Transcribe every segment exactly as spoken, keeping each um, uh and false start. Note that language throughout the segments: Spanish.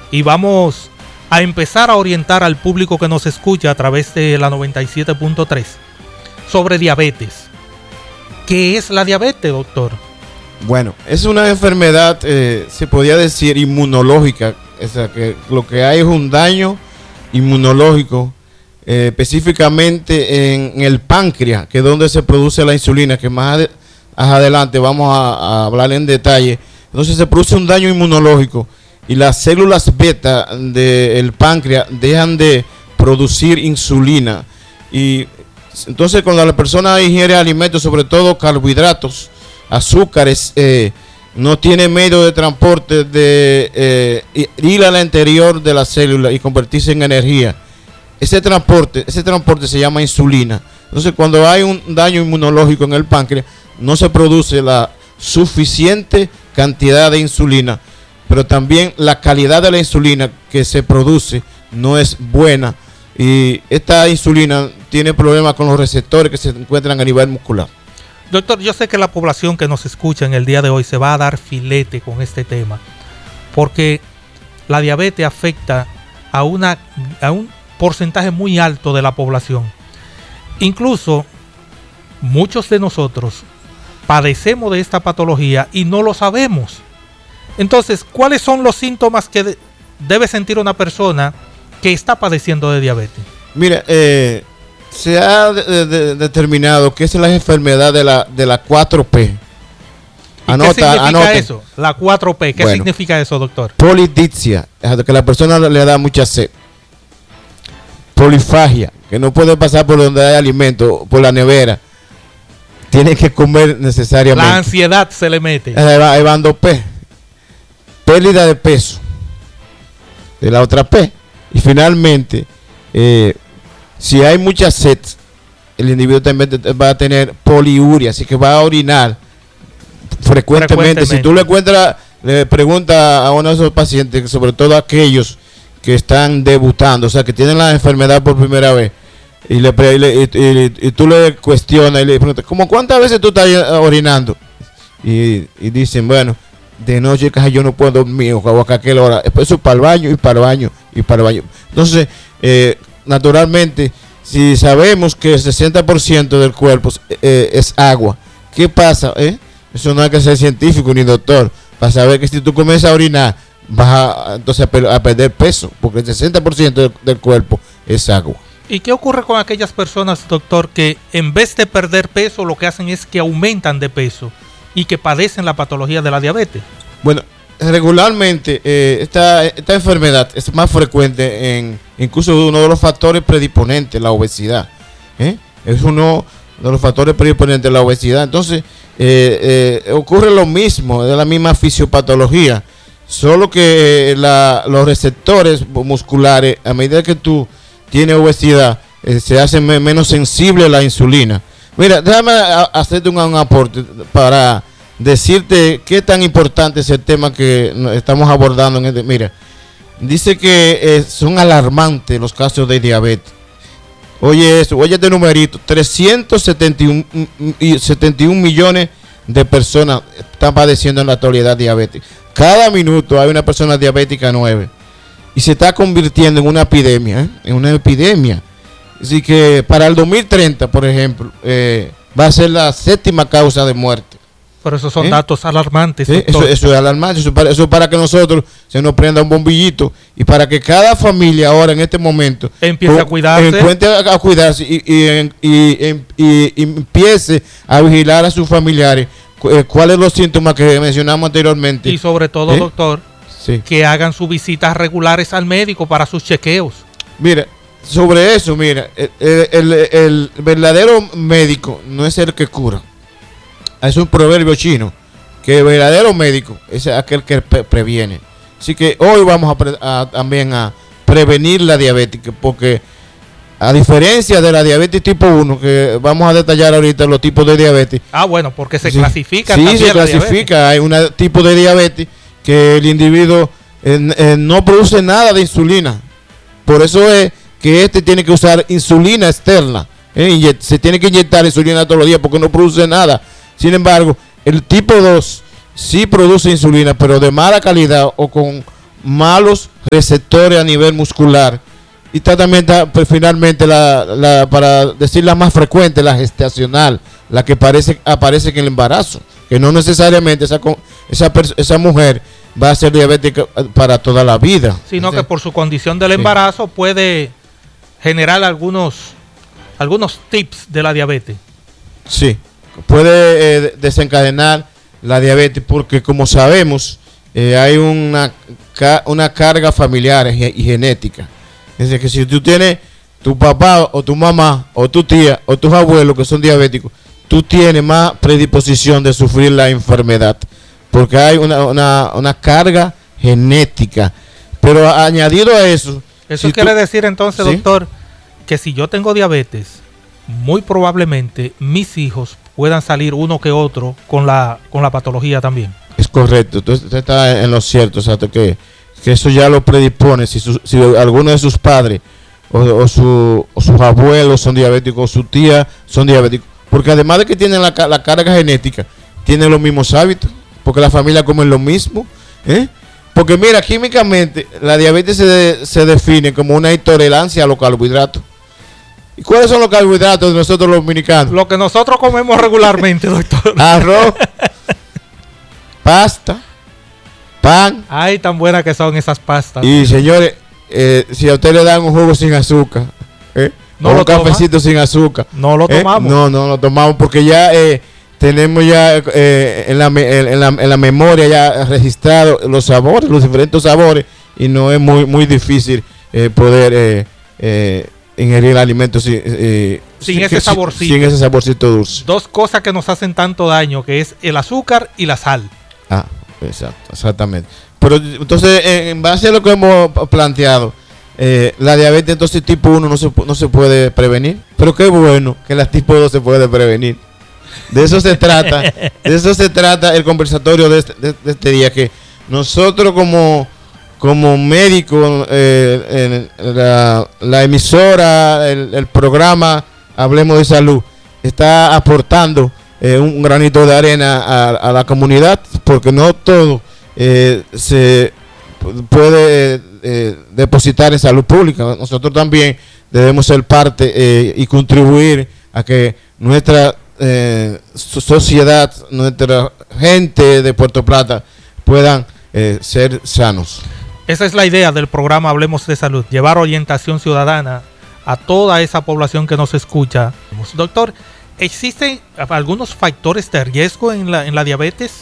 y vamos a empezar a orientar al público que nos escucha a través de la noventa y siete punto tres sobre diabetes. ¿Qué es la diabetes, doctor? Bueno, es una enfermedad, eh, se podría decir, inmunológica. O sea, que lo que hay es un daño inmunológico, eh, específicamente en, en el páncreas, que es donde se produce la insulina, que más, ade más adelante vamos a, a hablar en detalle. Entonces se produce un daño inmunológico y las células beta del páncreas dejan de producir insulina. Y entonces cuando la persona ingiere alimentos, sobre todo carbohidratos, azúcares, eh, no tiene medio de transporte de eh, ir al interior de la célula y convertirse en energía. Ese transporte, ese transporte se llama insulina. Entonces cuando hay un daño inmunológico en el páncreas, no se produce la suficiente cantidad de insulina, pero también la calidad de la insulina que se produce no es buena, y esta insulina tiene problemas con los receptores que se encuentran a nivel muscular. Doctor, yo sé que la población que nos escucha en el día de hoy se va a dar filete con este tema, porque la diabetes afecta a, una, a un porcentaje muy alto de la población. Incluso muchos de nosotros padecemos de esta patología y no lo sabemos. Entonces, ¿cuáles son los síntomas que de, debe sentir una persona que está padeciendo de diabetes? Mira, eh, se ha de, de, determinado que es la enfermedad de la, de la cuatro P. Anota, ¿qué significa anoten. eso? La cuatro P, ¿qué bueno, significa eso, doctor? Polidipsia, que la persona le da mucha sed. Polifagia, que no puede pasar por donde hay alimento, por la nevera. Tiene que comer necesariamente. La ansiedad se le mete. Ahí van dos P. Pérdida de peso, de la otra P. Y finalmente, eh, si hay mucha sed, el individuo también va a tener poliuria, así que va a orinar frecuentemente. frecuentemente. Si tú le encuentras, le preguntas a uno de esos pacientes, sobre todo aquellos que están debutando, o sea, que tienen la enfermedad por primera vez, y, le, y, le, y, y, y tú le cuestionas y le preguntas, ¿cómo cuántas veces tú estás orinando? Y, y dicen, bueno, de noche casi yo no puedo dormir, o a aquella hora, eso es para el baño y para el baño y para el baño. Entonces, eh, naturalmente, si sabemos que el sesenta por ciento del cuerpo eh, es agua, ¿qué pasa? Eh? Eso no hay que ser científico ni doctor para saber que si tú comienzas a orinar, vas a, entonces a, per a perder peso, porque el sesenta por ciento del, del cuerpo es agua. ¿Y qué ocurre con aquellas personas, doctor, que en vez de perder peso, lo que hacen es que aumentan de peso y que padecen la patología de la diabetes? Bueno, regularmente eh, esta, esta enfermedad es más frecuente en incluso uno de los factores predisponentes, la obesidad. ¿eh? Es uno de los factores predisponentes, la obesidad. Entonces, eh, eh, ocurre lo mismo, es la misma fisiopatología, solo que eh, la, los receptores musculares, a medida que tú tienes obesidad, eh, se hacen me menos sensible a la insulina. Mira, déjame a, hacerte un, un aporte para decirte qué tan importante es el tema que estamos abordando en este. Mira, dice que eh, son alarmantes los casos de diabetes. Oye eso, oye este numerito, trescientos setenta y un millones de personas están padeciendo en la actualidad diabetes. Cada minuto hay una persona diabética nueve y se está convirtiendo en una epidemia, ¿eh? en una epidemia. Así que para el dos mil treinta, por ejemplo, eh, va a ser la séptima causa de muerte. Pero esos son ¿Eh? datos alarmantes. ¿Sí? Eso, eso es alarmante, eso para, eso para que nosotros se nos prenda un bombillito y para que cada familia ahora en este momento empiece a cuidarse, empiece a, a cuidarse y, y, y, y, y, y empiece a vigilar a sus familiares cu cuáles son los síntomas que mencionamos anteriormente. Y sobre todo, ¿Eh? doctor, sí. que hagan sus visitas regulares al médico para sus chequeos. Mira, sobre eso, mira, el, el, el, el verdadero médico no es el que cura. Es un proverbio chino, que el verdadero médico es aquel que pre previene. Así que hoy vamos a, pre a también a prevenir la diabetes, porque a diferencia de la diabetes tipo uno, que vamos a detallar ahorita los tipos de diabetes. Ah, bueno, porque se sí, clasifica. Sí, se clasifica. Hay un tipo de diabetes que el individuo eh, eh, no produce nada de insulina. Por eso es que este tiene que usar insulina externa. Eh, se tiene que inyectar insulina todos los días porque no produce nada. Sin embargo, el tipo dos sí produce insulina, pero de mala calidad o con malos receptores a nivel muscular. Y está también está, pues, finalmente, la, la, para decir la más frecuente, la gestacional, la que parece, aparece en el embarazo, que no necesariamente esa, esa, esa mujer va a ser diabética para toda la vida. Sino que por su condición del embarazo sí. puede generar algunos, algunos tips de la diabetes. Sí, puede eh, desencadenar la diabetes porque, como sabemos, eh, hay una, una carga familiar y genética. Es decir, que si tú tienes tu papá o tu mamá o tu tía o tus abuelos que son diabéticos, tú tienes más predisposición de sufrir la enfermedad, porque hay una, una, una carga genética. Pero añadido a eso... Eso si quiere tú, decir entonces, ¿sí? doctor, que si yo tengo diabetes, muy probablemente mis hijos puedan salir uno que otro con la, con la patología también. Es correcto, entonces usted está en lo cierto, o sea, que... que eso ya lo predispone, si, su, si alguno de sus padres o, o, su, o sus abuelos son diabéticos, o su tía son diabéticos, porque además de que tienen la, la carga genética, tienen los mismos hábitos, porque la familia come lo mismo, ¿eh? Porque mira, químicamente la diabetes se, de, se define como una intolerancia a los carbohidratos. ¿Y cuáles son los carbohidratos de nosotros los dominicanos? Lo que nosotros comemos regularmente, doctor. Arroz, pasta, pan. Ay, tan buenas que son esas pastas. Y señores, eh, si a usted le dan un jugo sin azúcar, eh, no o lo un cafecito toma. sin azúcar, no lo tomamos. Eh, no, no lo tomamos porque ya eh, tenemos ya eh, en, la, en, la, en la memoria ya registrado los sabores, los diferentes sabores, y no es muy muy difícil eh, poder eh, eh, ingerir alimentos sin, eh, sin, sin ese saborcito. Sin, sin ese saborcito dulce. Dos cosas que nos hacen tanto daño, que es el azúcar y la sal. Ah, exacto, exactamente. Pero entonces, en base a lo que hemos planteado, eh, la diabetes entonces tipo uno no se, no se puede prevenir. Pero qué bueno que la tipo dos se puede prevenir. De eso se trata, de eso se trata el conversatorio de este, de, de este día, que nosotros como, como médicos, eh, la, la emisora, el, el programa Hablemos de Salud, está aportando eh, un granito de arena a, a la comunidad, porque no todo eh, se puede eh, depositar en salud pública. Nosotros también debemos ser parte eh, y contribuir a que nuestra eh, sociedad, nuestra gente de Puerto Plata puedan eh, ser sanos. Esa es la idea del programa Hablemos de Salud, llevar orientación ciudadana a toda esa población que nos escucha. Doctor, ¿existen algunos factores de riesgo en la, en la diabetes?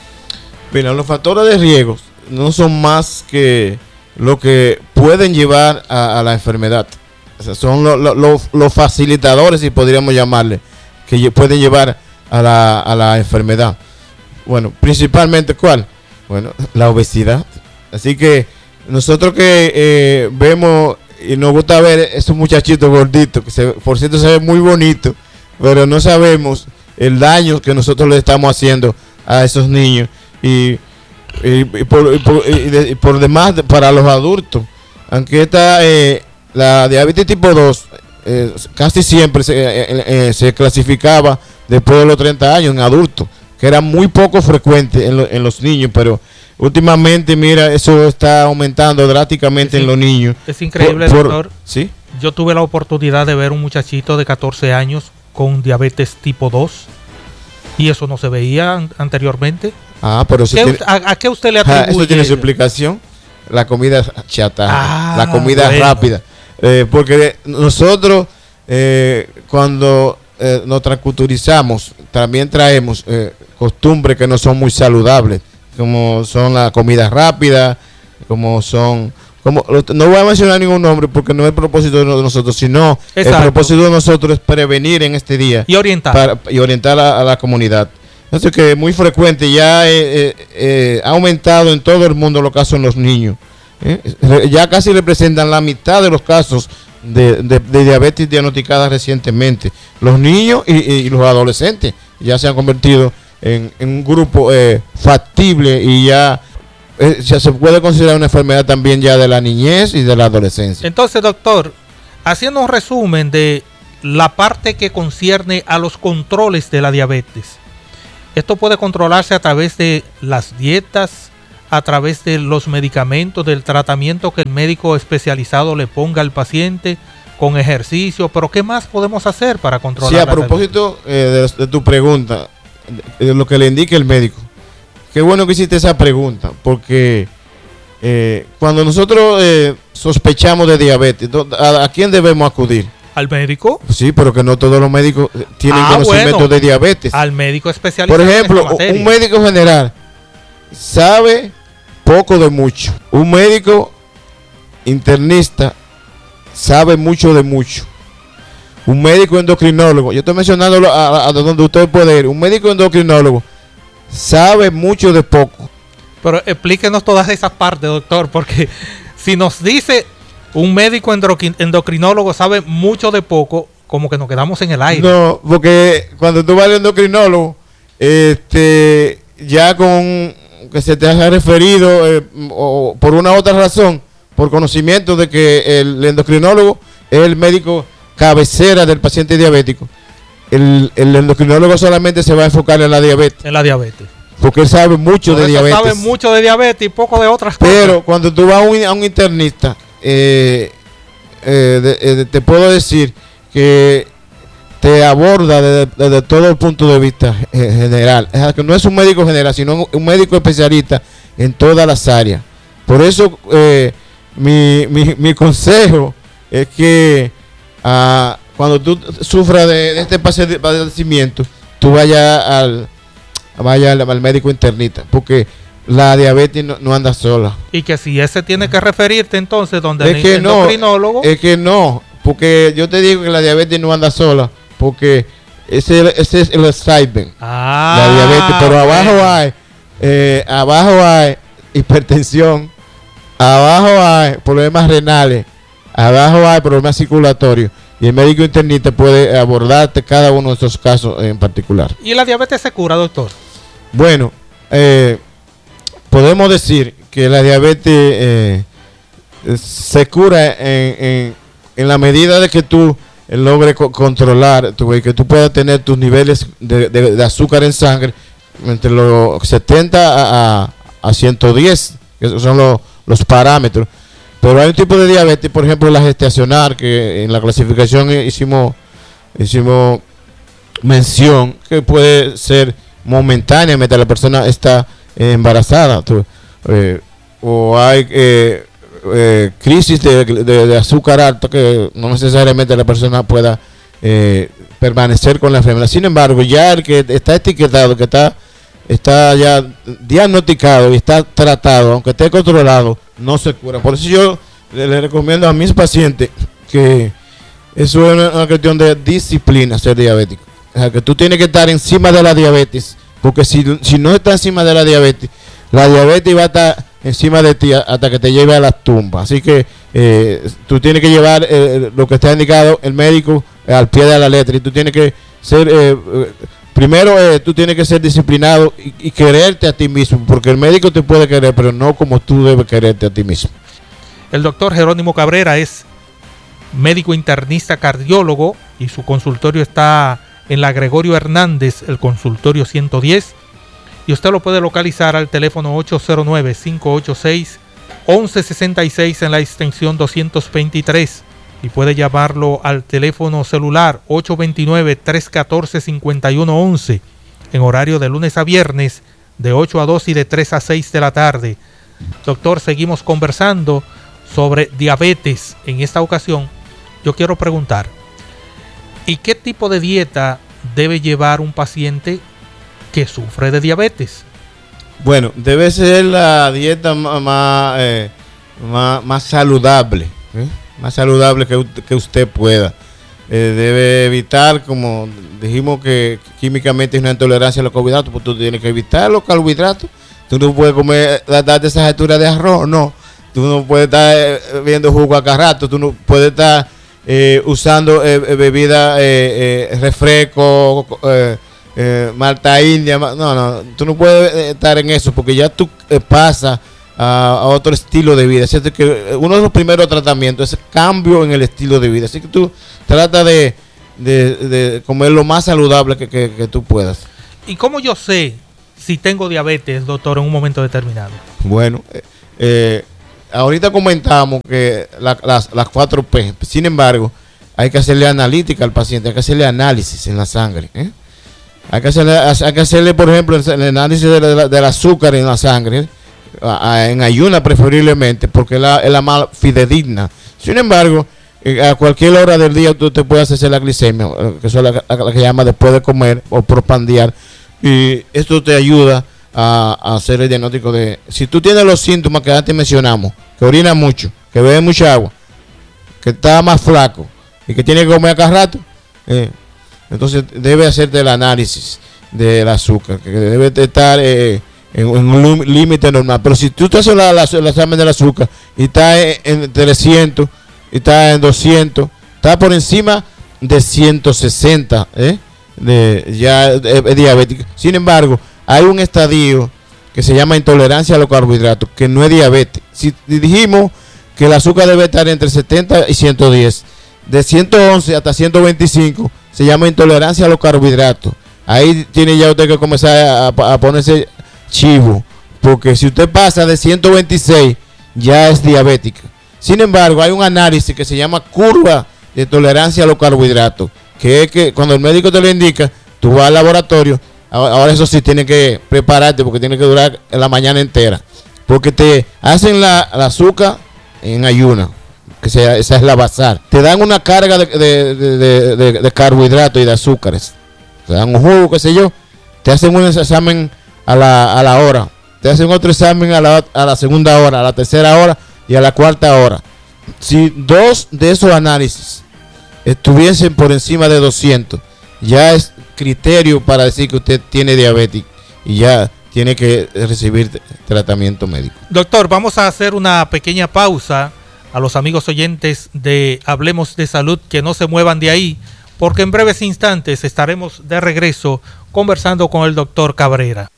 Mira, los factores de riesgo no son más que lo que pueden llevar a, a la enfermedad. O sea, son los lo, lo, lo facilitadores, si podríamos llamarle, que pueden llevar a la, a la enfermedad. Bueno, principalmente, ¿cuál? Bueno, la obesidad. Así que nosotros que eh, vemos y nos gusta ver esos muchachitos gorditos, que se, por cierto se ven muy bonitos, pero no sabemos el daño que nosotros le estamos haciendo a esos niños. Y, y, y, por, y, por, y, de, y por demás para los adultos, aunque esta eh, la diabetes tipo dos eh, casi siempre se, eh, eh, se clasificaba después de los treinta años en adultos, que era muy poco frecuente en, lo, en los niños, pero últimamente mira, eso está aumentando drásticamente es en los niños. Es increíble, por, por, doctor. ¿Sí? Yo tuve la oportunidad de ver un muchachito de catorce años con diabetes tipo dos y eso no se veía anteriormente. Ah, pero eso ¿Qué, tiene, a, ¿A qué usted le atribuye? Ah, eso tiene su explicación. La comida chatarra, ah, la comida bueno. rápida. Eh, porque nosotros, eh, cuando eh, nos transculturizamos, también traemos eh, costumbres que no son muy saludables, como son la comida rápida, como son... Como, no voy a mencionar ningún nombre porque no es el propósito de nosotros, sino Exacto. el propósito de nosotros es prevenir en este día. Y orientar. Para, y orientar a, a la comunidad. Entonces que es muy frecuente, ya eh, eh, ha aumentado en todo el mundo los casos en los niños. ¿eh? Ya casi representan la mitad de los casos de, de, de diabetes diagnosticadas recientemente. Los niños y, y los adolescentes ya se han convertido en, en un grupo eh, factible y ya, eh, ya se puede considerar una enfermedad también ya de la niñez y de la adolescencia. Entonces, doctor, haciendo un resumen de la parte que concierne a los controles de la diabetes, esto puede controlarse a través de las dietas, a través de los medicamentos, del tratamiento que el médico especializado le ponga al paciente, con ejercicio, pero ¿qué más podemos hacer para controlar? Sí, a propósito eh, de, de tu pregunta, de, de lo que le indique el médico, qué bueno que hiciste esa pregunta, porque eh, cuando nosotros eh, sospechamos de diabetes, ¿a, ¿a quién debemos acudir? ¿Al médico? Sí, pero que no todos los médicos tienen ah, conocimiento bueno, de diabetes. Al médico especialista. Por ejemplo, un médico general sabe poco de mucho. Un médico internista sabe mucho de mucho. Un médico endocrinólogo, yo estoy mencionando a, a, a donde usted puede ir. Un médico endocrinólogo sabe mucho de poco. Pero explíquenos todas esas partes, doctor, porque si nos dice un médico endocrinólogo sabe mucho de poco, como que nos quedamos en el aire. No, porque cuando tú vas al endocrinólogo, este, ya con que se te haya referido eh, o por una u otra razón, por conocimiento de que el endocrinólogo es el médico cabecera del paciente diabético, el, el endocrinólogo solamente se va a enfocar en la diabetes. En la diabetes. Porque él sabe mucho Por de diabetes. Sabe mucho de diabetes y poco de otras Pero cosas. Pero cuando tú vas a un, a un internista, eh, eh, de, de, te puedo decir que te aborda desde, desde todo el punto de vista general. Es que no es un médico general, sino un médico especialista en todas las áreas. Por eso eh, mi, mi, mi consejo es que uh, cuando tú sufras de, de este padecimiento, tú vayas al, vaya al, al médico internista, porque la diabetes no, no anda sola. Y que si ese tiene que referirte entonces donde es el que endocrinólogo. No, es que no, porque yo te digo que la diabetes no anda sola, porque ese, ese es el Alzheimer, ah, la diabetes, pero bueno. abajo hay, eh, abajo hay hipertensión, abajo hay problemas renales, abajo hay problemas circulatorios, y el médico internista puede abordarte cada uno de esos casos en particular. ¿Y la diabetes se cura, doctor? Bueno, eh, podemos decir que la diabetes eh, se cura en, en, en la medida de que tú logres co controlar, tu, que tú puedas tener tus niveles de, de, de azúcar en sangre entre los setenta a, a ciento diez, que esos son los, los parámetros. Pero hay un tipo de diabetes, por ejemplo la gestacional, que en la clasificación hicimos, hicimos mención, que puede ser momentánea mientras la persona está eh, embarazada. Tú, eh, o hay eh, eh, crisis de, de, de azúcar alto, que no necesariamente la persona pueda eh, permanecer con la enfermedad. Sin embargo, ya el que está etiquetado, que está, está ya diagnosticado y está tratado, aunque esté controlado, no se cura. Por eso yo le, le recomiendo a mis pacientes que eso es una, una cuestión de disciplina, ser diabético. O sea, que tú tienes que estar encima de la diabetes, porque si, si no estás encima de la diabetes, la diabetes va a estar encima de ti hasta que te lleve a la tumba. Así que eh, tú tienes que llevar eh, lo que está indicado el médico eh, al pie de la letra, y tú tienes que ser eh, eh, primero eh, tú tienes que ser disciplinado y, y quererte a ti mismo, porque el médico te puede querer, pero no como tú debes quererte a ti mismo. El doctor Jerónimo Cabrera es médico internista cardiólogo y su consultorio está en la Gregorio Hernández, el consultorio ciento diez, y usted lo puede localizar al teléfono ocho cero nueve, cinco ocho seis, once sesenta y seis en la extensión doscientos veintitrés, y puede llamarlo al teléfono celular ocho dos nueve, tres uno cuatro, cinco uno uno uno en horario de lunes a viernes de ocho a dos y de tres a seis de la tarde. Doctor, seguimos conversando sobre diabetes. En esta ocasión yo quiero preguntar, ¿y qué tipo de dieta debe llevar un paciente que sufre de diabetes? Bueno, debe ser la dieta más, más, eh, más, más saludable, ¿eh? más saludable que, que usted pueda. Eh, debe evitar, como dijimos que químicamente es una intolerancia a los carbohidratos, pues tú tienes que evitar los carbohidratos. Tú no puedes comer, darte esas alturas de arroz, no. Tú no puedes estar eh, viendo jugo a cada rato, tú no puedes estar eh, usando eh, bebida, eh, eh, refresco, eh, eh, malta india. No, no, tú no puedes estar en eso, porque ya tú eh, pasas a, a otro estilo de vida. Así que uno de los primeros tratamientos es cambio en el estilo de vida. Así que tú trata de, de, de comer lo más saludable que, que, que tú puedas. ¿Y cómo yo sé si tengo diabetes, doctor, en un momento determinado? Bueno, eh, eh, ahorita comentamos que la, las, las cuatro P, sin embargo, hay que hacerle analítica al paciente, hay que hacerle análisis en la sangre. ¿eh? Hay, que hacerle, hay que hacerle, por ejemplo, el análisis de la, del azúcar en la sangre, a, a, en ayuna preferiblemente, porque es la, es la más fidedigna. Sin embargo, eh, a cualquier hora del día tú te puedes hacer la glicemia, que es la, la, la que llama después de comer o propandial, y esto te ayuda a, a hacer el diagnóstico de... Si tú tienes los síntomas que antes mencionamos, que orina mucho, que bebe mucha agua, que está más flaco y que tiene que comer a cada rato, eh, entonces debe hacerte el análisis del azúcar, que debe estar eh, en, en un límite normal. Pero si tú te haces la, la, el examen del azúcar y está en, en trescientos, y está en doscientos, está por encima de ciento sesenta, ¿eh? de, ya es, es diabético. Sin embargo, hay un estadio que se llama intolerancia a los carbohidratos, que no es diabetes. Si dijimos que el azúcar debe estar entre setenta y ciento diez, de ciento once hasta ciento veinticinco se llama intolerancia a los carbohidratos. Ahí tiene ya usted que comenzar a, a ponerse chivo, porque si usted pasa de ciento veintiséis ya es diabética. Sin embargo, hay un análisis que se llama curva de tolerancia a los carbohidratos, que es que cuando el médico te lo indica, tú vas al laboratorio. Ahora eso sí, tiene que prepararte porque tiene que durar la mañana entera, porque te hacen la, la azúcar en ayuna, que sea, esa es la basal. Te dan una carga de, de, de, de, de carbohidratos y de azúcares. Te dan un jugo, qué sé yo. Te hacen un examen a la, a la hora. Te hacen otro examen a la, a la segunda hora, a la tercera hora y a la cuarta hora. Si dos de esos análisis estuviesen por encima de doscientos, ya es criterio para decir que usted tiene diabetes y ya tiene que recibir tratamiento médico. Doctor, vamos a hacer una pequeña pausa. A los amigos oyentes de Hablemos de Salud, que no se muevan de ahí, porque en breves instantes estaremos de regreso conversando con el doctor Cabrera.